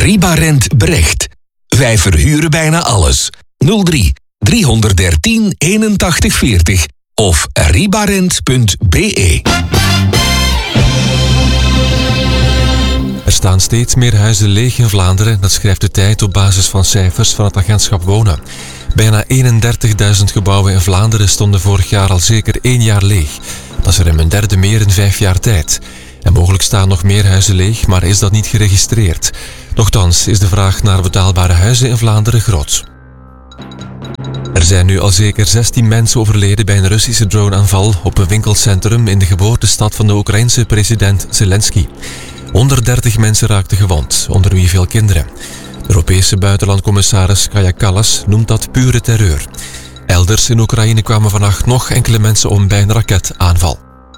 Ribarent Brecht. Wij verhuren bijna alles. 03 313 81 40 of ribarent.be. Er staan steeds meer huizen leeg in Vlaanderen, dat schrijft de Tijd op basis van cijfers van het agentschap Wonen. Bijna 31.000 gebouwen in Vlaanderen stonden vorig jaar al zeker 1 jaar leeg. Dat is ruim een derde meer in 5 jaar tijd. En mogelijk staan nog meer huizen leeg, maar is dat niet geregistreerd. Nochtans is de vraag naar betaalbare huizen in Vlaanderen groot. Er zijn nu al zeker 16 mensen overleden bij een Russische droneaanval op een winkelcentrum in de geboortestad van de Oekraïense president Zelensky. 130 mensen raakten gewond, onder wie veel kinderen. De Europese buitenlandcommissaris Kaja Kallas noemt dat pure terreur. Elders in Oekraïne kwamen vannacht nog enkele mensen om bij een raketaanval.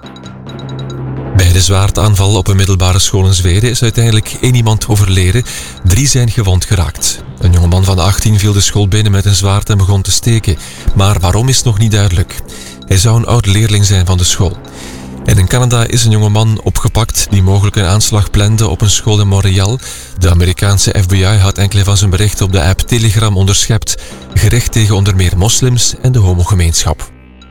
Bij de zwaardaanval op een middelbare school in Zweden is uiteindelijk 1 iemand overleden, 3 zijn gewond geraakt. Een jongeman van 18 viel de school binnen met een zwaard en begon te steken, maar waarom is nog niet duidelijk. Hij zou een oud-leerling zijn van de school. En in Canada is een jongeman opgepakt die mogelijk een aanslag plande op een school in Montreal. De Amerikaanse FBI had enkele van zijn berichten op de app Telegram onderschept, gericht tegen onder meer moslims en de homogemeenschap.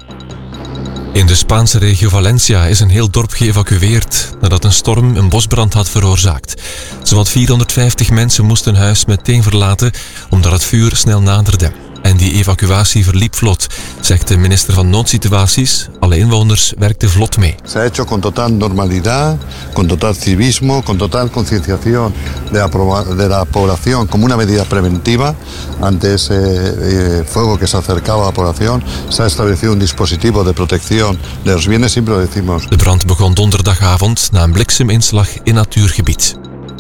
In de Spaanse regio Valencia is een heel dorp geëvacueerd nadat een storm een bosbrand had veroorzaakt. Zowat 450 mensen moesten hun huis meteen verlaten omdat het vuur snel naderde. En die evacuatie verliep vlot, zegt de minister van Noodsituaties. Alle inwoners werkten vlot mee. Se ha hecho con total normalidad, con total civismo, con total concienciación de la población como una medida preventiva ante ese fuego que se acercaba a la población. Se ha establecido un dispositivo de protección de los bienes, siempre lo decimos. De brand begon donderdagavond na een blikseminslag in natuurgebied.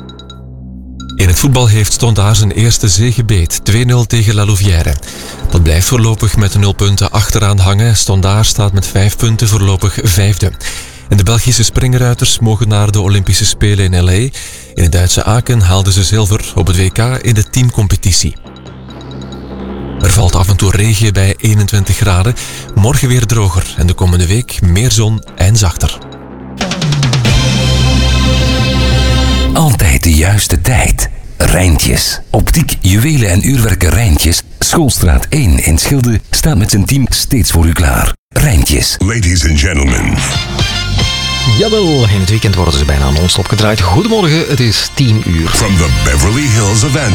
In het voetbal heeft Stondard zijn eerste zege beet, 2-0 tegen La Louvière. Dat blijft voorlopig met de 0 punten achteraan hangen. Stondard staat met 5 punten voorlopig 5e. En de Belgische springruiters mogen naar de Olympische Spelen in L.A. In het Duitse Aken haalden ze zilver op het WK in de teamcompetitie. Er valt af en toe regen bij 21 graden. Morgen weer droger en de komende week meer zon en zachter. Altijd de juiste tijd. Rijntjes. Optiek, juwelen en uurwerken Rijntjes. Schoolstraat 1 in Schilde staat met zijn team steeds voor u klaar. Rijntjes. Ladies and gentlemen. Jawel, in het weekend worden ze bijna non-stop gedraaid. Goedemorgen, het is 10 uur. From the Beverly Hills of